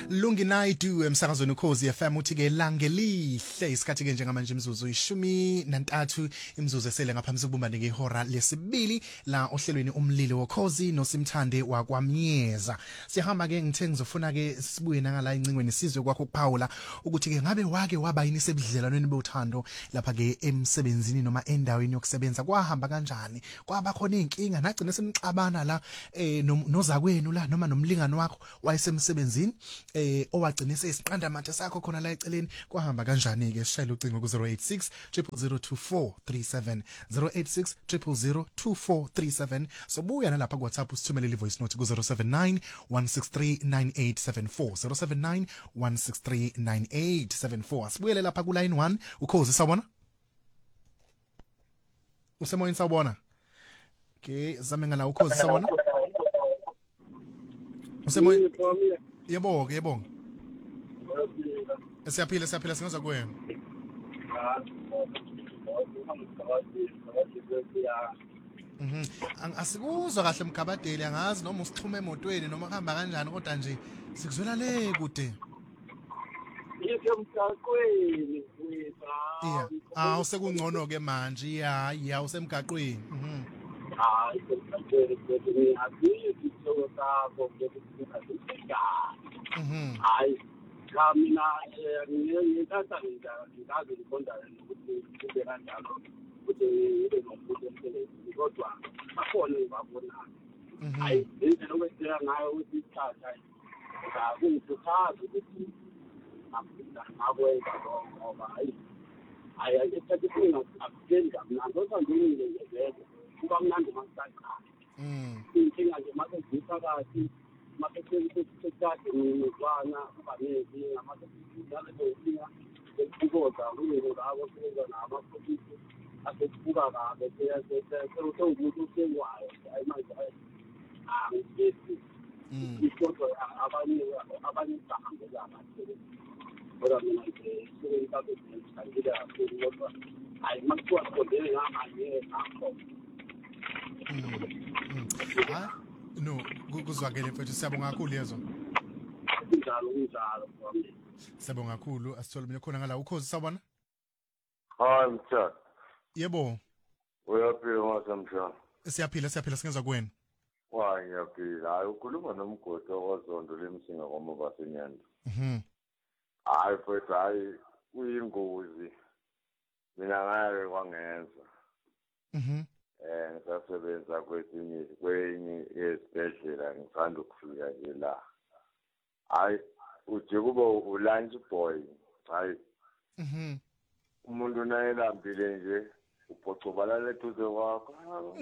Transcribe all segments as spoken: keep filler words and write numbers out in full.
Lunginaidu emsakazweni ukhozi F M uthi ke langelihle isikhathi ke njengamanje imizuzu ishumi nantathu imizuzu esele ngaphambi kokubumbana ngehora lesibili la ohlelweni umlilo wokhozi nosimthande wakwamyeza. Sihamba ke ngithe ngizofuna ke sibuye nangala incingweni sizwe kwakho kuPaula ukuthi ke ngabe wake waba yini sebudlelanweni bothando lapha ke emsebenzini noma endaweni yokusebenza kwahamba kanjani kwaba khona inkinga nagcina senixabana la eh nozakwenu la noma nomlingani wakho wayesemsebenzini eh owagcina sesiqanda mathe sakho khona la eceleni kwahamba kanjani ke shayela ucingo ku zero eight six zero zero zero two four three seven zero eight six zero zero zero two four three seven so buya nalapha ku WhatsApp usithumele voice note ku zero seven nine one six three nine eight seven four zero seven nine one six three nine eight seven four asibuyele lapha ku line one ukhozi sawubona usemoyeni sawubona okay zame ngala ukhozi sawubona usemoyeni yebo yebo siyaphila siyaphila singaza kuwena mhm asikuzwa kahle mgabadeli angazi noma usixhume emotweni noma kuhamba kanjani kodwa nje sikuzwela le kude Isemgaqweni iya ah usekungcono ke manje ya ya usemgaqweni mhm ah isemgaqweni kodwa ngiyazithi sokho ngekuthika mhm hayi cha mina ngiyathatha ngikaze ngiqonda ukuthi kube kanjalo ukuthi ibe nomuntu emsebenzini kodwa akhona ngibabona hayi indlela okwenzeka ngayo ukuthi isithatha akungithuthazi ukuthi akwenza ngoba hayi hayi ayethathini akutheni kamnandi osandile ngezelo kuba mnandi masaqala mhm inkinga nje mase ziphakathi makesekade ngizwana kubanezi ngamasizana lezinga ukuboza kuyini ngabo kuza namaphokisi asekubuka kabe seyasesekho ukuthi usengwayo hayi manje ah ngithi ifoto abanye abanye bahambela abantu kodwa mina nje sengikabe ngizangile kakhulu kodwa hayi makuwa kodwa ngamanye akho ah no kuzwakele mfethu siyabonga kakhulu yezo njalo njalo kwami siyabonga kakhulu asithole mina khona ngala ukhozi sawubona hayi mthatha yebo uyaphila ngasamhlanje siyaphila siyaphila singezwa kuwena wa ngiyaphila hayi ukhuluma nomgodo ozondo lemsinga kwama basenyanda mhm hayi mfethu hayi kuyingozi mina ngake kwangenza mhm eh ngisasebenza kwesinye kwenye esibhedlela ngithanda ukufika nje la hayi uje kuba ulunch boy hayi mhm umuntu naye lambile nje uphoxobala leduze kwakho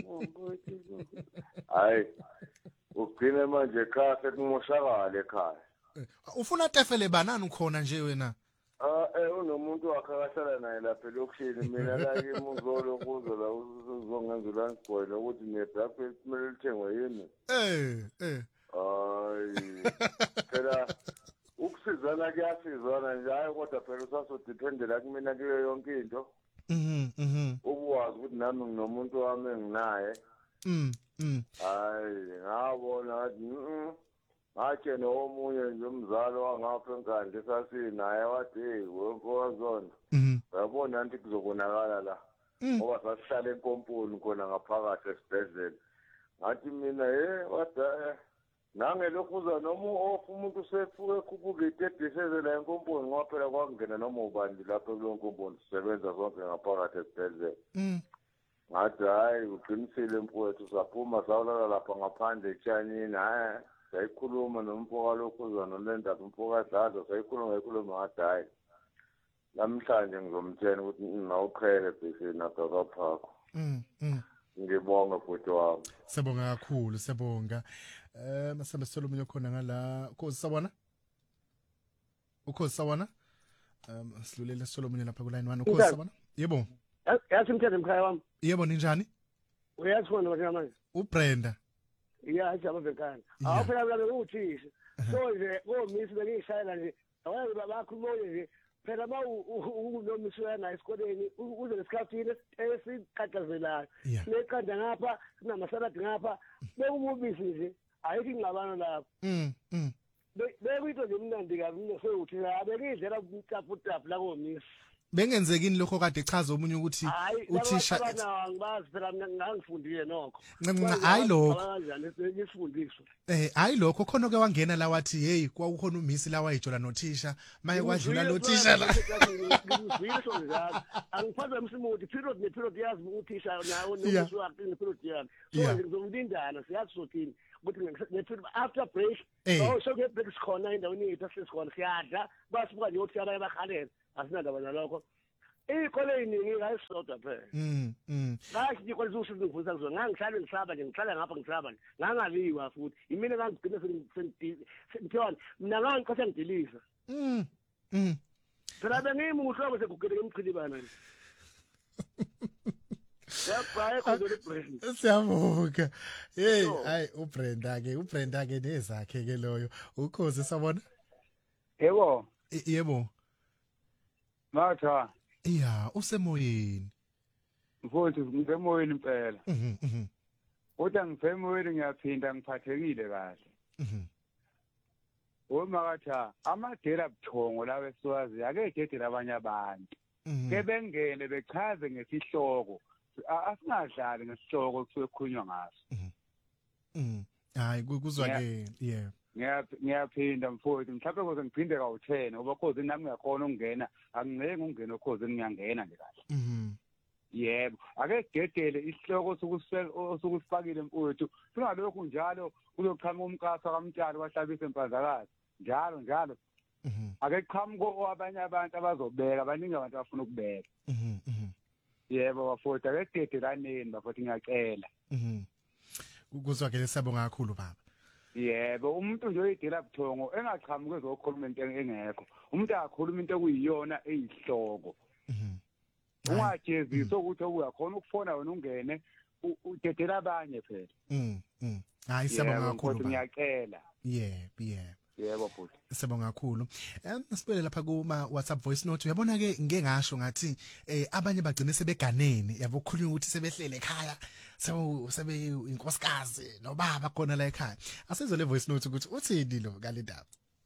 hayi ugcine manje ekhaya sekumoshakala ekhaya ufuna tefele banani ukhona nje wena ah eh unomuntu wakhe akahlala naye lapha elokushini mina la ke muzolo kuzo la uzongenza lunch boy nokuthi nebreakfast kumele lithengwe yini eh eh hayi phela ukusizana kuyasizana nje hayi kodwa phela usasodependela kumina kuyo yonke into mhm mhm ukwazi ukuthi nami nginomuntu wami enginaye mhm mhm hayi ngabona ngathi Akhe nomunye nje umzalo wangapha enkandla sasinaye wathi hey wenkozona yabona anti kuzobonakala la ngoba sasihlala enkomponi khona ngaphakathi esibhedlela ngathi mina hey wada nangelokhuza noma ofu umuntu sefuke khuphuka itediseze la enkomponi ngoba phela kwakungena noma ubandi lapha kulo nkomponi sisebenza sonke ngaphakathi esibhedlela ngathi hayi uqinisile mfowethu saphuma sawulala lapha ngaphandle etshanini hayi sayikhuluma nomfoka lokhuzana nendaba umfoka dlalo sayikhuluma ngekhuluma ngadayi namhlanje ngizomtshela ukuthi ngawuqhele bese nababa phakho mhm mhm ngibonga bhuti wami sibonga kakhulu sibonga eh masambe Solomon khona ngala ukhozi sawona ukhozi sawona um silulele Solomon lapha ku line one ukhozi sawona yebo yathi mthetho emkhaya wami yebo ninjani uyazi khona manje manje uBrenda iya ajaba bekani awuphela ngabe uthisi so nje ngomisi bengishayela nje awaye babakhuluma nje phela ma unomisi wena esikoleni uze lesikhathini esiqhaqhazelayo neqanda ngapha sinamasaladi ngapha bekubisi nje ayikho ingxabano lapho mm mm be ayikho nje mnandi kabi mina sokuthi abekidlela umtaputap la komisi bengenzekini lokho kade echaza omunye ukuthi uthisha angibazi phela mina ngangifundile nokho hayi lokho kanjani ngifundiswe eh hayi lokho khona ke wangena la wathi hey kwakukhona umisi la wayijola nothisha maye kwadlula lothisha la ngizwisho njalo angifazwe msimuthi period ne period yazi uthisha nawo nokuswa ne period yakhe so ngizomlindana siyazi sothini ukuthi after break so so ke break sikhona endaweni yethu asesikhona siyadla basibuka nje ukuthi abaye bakhalela asinandaba nalokho ikole eyiningi ayisodwa phela mm mm ngathi nje kwalizo usizivuza kuzona ngangihlale ngisaba nje ngihlala ngapha ngisaba nje ngangaliwa futhi imini ngangigcina sengithiwani mina ngangicase ngidiliza mm mm phela bengimuhlobo sekugele emchilibana nje yabhaye kodwa lebrand siyavuka hey hayi uBrenda ke uBrenda ke nezakhe ke loyo ukhozi sabona yebo yebo Matha iya usemoyeni mfowethu ngisemoyeni impela mhm mhm kodwa ngisemoyeni ngiyaphinda ngiphathekile kahle mhm Omakatha amadela buthongo lawe siwazi ake dedela abanye abantu ke bengene bechaze ngesihloko asingadlali ngesihloko kusuke kukhulunywa ngaso mhm mhm hayi kuzwa ke yeah ngiyaphinda mfowethu mhlawumbe kuze ngiphinde kawu ten ngoba cause nami ngiyakhona ukungena angingeke ungene ukhoze ngiyangena nje kahle mhm yebo ake gedele isihloko sokusifakile mfowethu singalokho njalo kuzoqhamuka umkasa kamtshalo wahlabisa empazakazi njalo njalo mhm ake qhamuko abanye abantu abazobeka abaningi abantu abafuna ukubeka mhm mhm yebo bafowethu ake gedelaneni bafowethu ngiyacela mhm kuzwa ke lesabonga kakhulu baba yebo umuntu nje oyidela buthongo engaqhamuke zokhuluma into engekho umuntu akakhuluma into ekuyiyona eyihloko mhm ungajezisa ukuthi uyakhona ukufona wena ungene udedela abanye phela mhm mhm hayi siyabonga kakhulu baba ngiyacela yebo yebo yebo futhi sibonga kakhulu em sibele lapha kuma WhatsApp voice note uyabona ke ngeke ngasho ngathi eh abanye bagcine sebeganene yabo ukukhuluma ukuthi sebehlele ekhaya so sebe inkosikazi nobaba khona la ekhaya asizwe le voice note ukuthi uthini lo ngale ndaba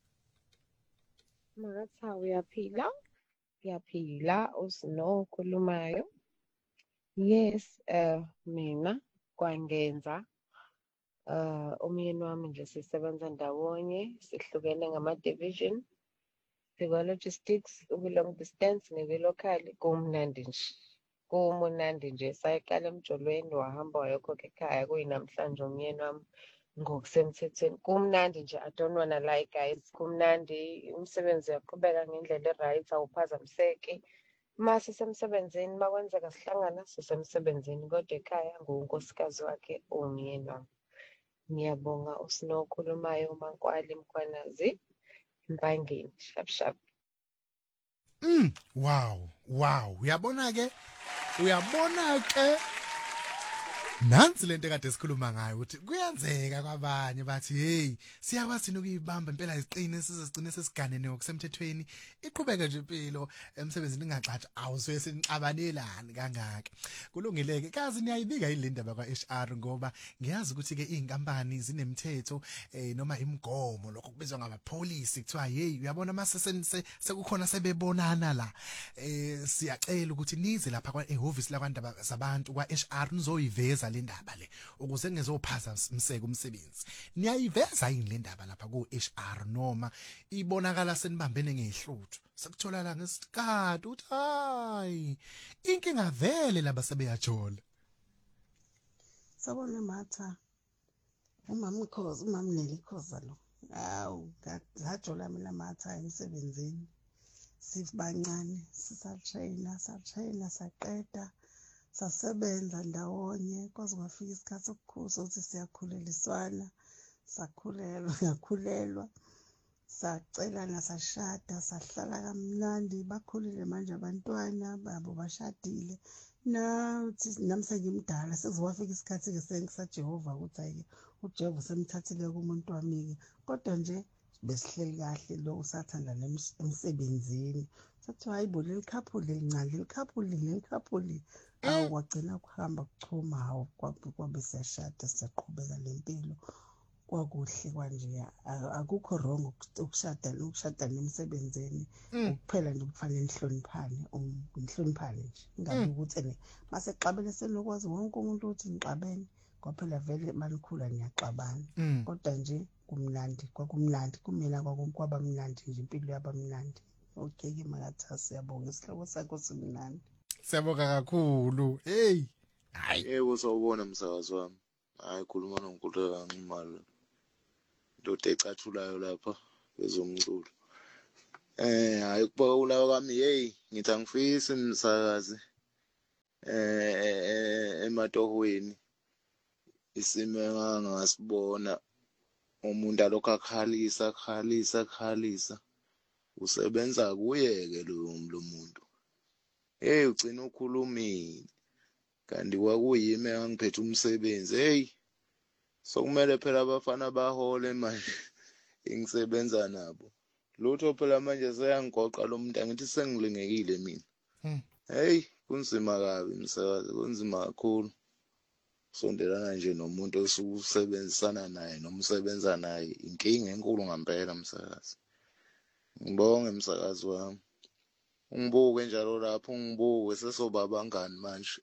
Makatha uyaphila uyaphila usino khulumayo yes eh mina kwangenza Uh, umyeni wami nje sisebenza ndawonye sihlukene ngama division sikwa logistics ukulong distance nelocal kumnandi nje kumunandi nje sayiqala emjolweni wahamba wayokhokha ekhaya kuyinamhlanje umyeni wami ngokusemthethweni kumnandi nje I don't wanna lie guys kumnandi umsebenzi yaqhubeka ngendlela eright awuphazamiseki mase semsebenzini makwenzeka sihlangana sisemsebenzini kodwa ekhaya ngunkosikazi wakhe umyeni wami Ngiyabonga usinokhulumayo uMankwali Mkhwanazi Mpangeni shap shap Mm wow wow uyabona ke uyabona ke nansi lento kade sikhuluma ngayo ukuthi kuyenzeka kwabanye bathi hey siyakwazi ukuyibamba impela iziqine sizigcine sesiganene ngokusemthethweni iqhubeke nje impilo emsebenzini ngaxathi awusuye sinixabanelani kangaka kulungileke kazi niyayibika ilindaba kwa H R ngoba ngiyazi ukuthi ke izinkampani zinemithetho eh noma imigomo lokho kubizwa ngabapolisi kuthiwa hey uyabona mase sekukhona sebebonana la eh siyacela ukuthi nize lapha kwa ehhovisi lakwandaba zabantu kwa H R nizoyiveza le ndaba le ukuze ngezophaza umseke umsebenzi niyayiveza yini le ndaba lapha ku H R noma ibonakala senibambene ngehluthu sekuthola la ngesikhathi uthi hayi inkinga vele laba sebeyajola sabona matha umama ukhoza umama nelikhoza lo awu ngajola mina matha emsebenzini sibancane sisatraina satraina saqeda sasebenza ndawonye kwaze kwafika isikhathi sokukhuza ukuthi siyakhuleliswana sakhulelwa ngakhulelwa sacelana sashada sahlala kamnandi bakhulile manje abantwana babo bashadile nathi namse ngimdala sezowafika isikhathi ke sengisajehova ukuthi ayike uJehova semthathile kumuntu wami kodwa nje besihleli kahle lo usathanda nemsebenzini sathi hayibo lelikhapuli elincane lelikhapuli lelikhapuli awu kwagcina kuhamba kuchuma hawo kwabe siyashada siyaqhubeka lempilo kwakuhle kwanje akukho wrong ukushada ukushada nemsebenzini ukuphela nje kufanele nihloniphane umhloniphane nje ngabe ukuthi ene mase xabene senokwazi wonke umuntu uthi ngixabene kwaphela vele manikhula niyaxabana kodwa nje kumnandi kwakumnandi kumina kwakwaba mnandi nje impilo yabamnandi okay ke makatha siyabonga isihloko sakho simnandi siyabonga kakhulu hey hayi yebo sawubona msakazi wami hayi khuluma noNkulunkulu ngimali ndoda ecathulayo lapha kwezomculo eh hayi kuphawula kwami hey ngithi angifisi umsakazi eh ematohweni isimo engangasibona umuntu alokho akhalisa akhalisa akhalisa usebenza kuyeke lo muntu hey ugcina ukhulumile kanti kwakuyimi engiphethe umsebenzi hey sokumele phela abafana bahole manje ingisebenza nabo lutho phela manje seyangigoqa lo muntu angithi sengilingekile mina hey kunzima kabi msakazi kunzima kakhulu sondelana nje nomuntu osusebenzisana naye nomsebenza naye inkinga enkulu ngempela msakazi ngibonge msakazi wami ungibuke njalo lapho ungibuke sesoba abangani manje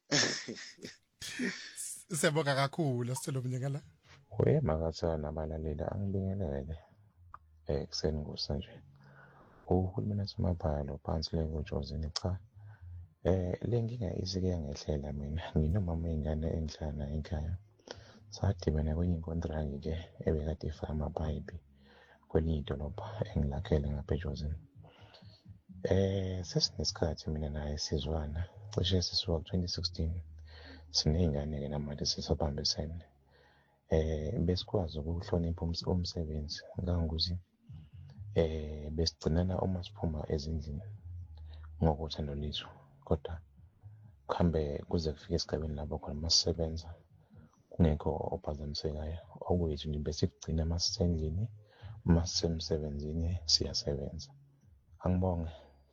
siyabonga kakhulu sithelo mnyaka la we makathana abalaleli angibingelele eh kuseni kusanje uhulumeni wasemaphandle phansi lekujozini cha eh lenkinga isike yangehlela mina nginomama ingane engihlala ekhaya sadibana kwenye inkontraki ke ebekade ifaka amapipe kwelinye idolobha engilakhele ngaphejozini eh sesinesikhathi mina naye sizwana cishe sisuka twenty sixteen sineyingane ke namanje sisabambisene eh besikwazi ukuhlonipha umsebenzi ngangukuthi eh besigcinana uma siphuma ezindlini ngokuthanda lethu kodwa kuhambe kuze kufike esigabeni lapho khona masisebenza kungekho ophazamisekayo okwethu nje bese sigcina masisendlini masisemsebenzini siyasebenza angibonge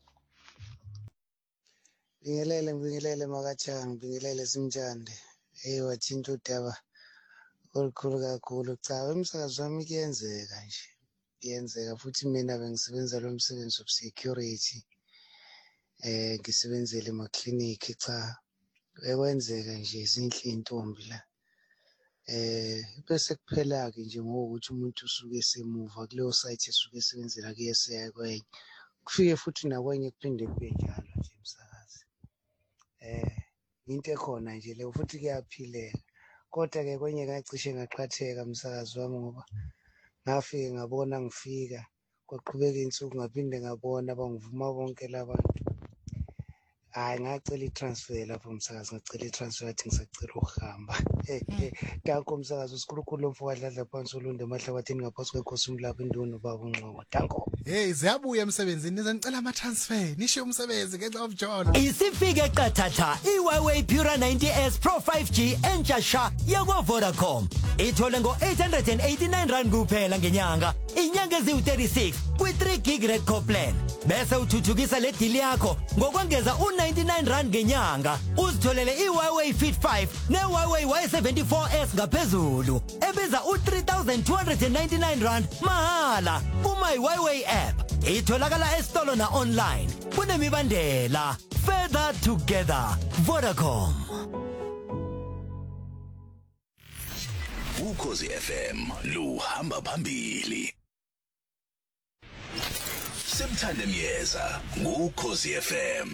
Bingelele ngibingelele makachanga ngibingelele simtshande hey wathinta udaba olukhulu kakhulu cha umsakazi wami kuyenzeka nje kuyenzeka futhi mina bengisebenza lo msebenzi of security eh ngisebenzele ema clinic cha ekwenzeka nje izinhle intombi la eh bese kuphela ke nje ngokuthi umuntu usuke semuva kuleyo site esuke esebenzela kuyese kwenye kufike futhi nakwenye kuphinde kube njalo nje umsakazi eh into ekhona nje le futhi kuyaphileka kodwa ke kwenye ngacishe ngaqhatheka umsakazi wami ngoba ngafike ngabona ngifika kwaqhubeka insuku ngaphinde ngabona abangivuma bonke labantu hayi ngacela itransfer lapho umsakazi ngacela itransfer athi ngisacela ukuhamba danko umsakazi usikhulukhulu mfowadla phansi ulunde emahlabathini ngaphansi kwekhosi umlapha indunu baba unxobo danko hey ziyabuya emsebenzini nizanicela ama transfer nishiye umsebenzi ngenxa of John isifike qathatha iHuawei Pura ninety S Pro five G entsha yakwa Vodacom ithole ngo eight hundred eighty-nine rand kuphela ngenyanga inyanga eziwu thirty-six kwi three gig red core plan bese uthuthukisa le deal yakho ngokwengeza u ninety-nine rand ngenyanga uzitholele iHuawei Fit five neHuawei Y seventy-four S ngaphezulu ebiza u three thousand two hundred ninety-nine rand mahala uma iHuawei app itholakala esitolo na online kunemibandela further together Vodacom. Ukhozi F M luhamba phambili. Semthanda Myeza ngukhozi F M.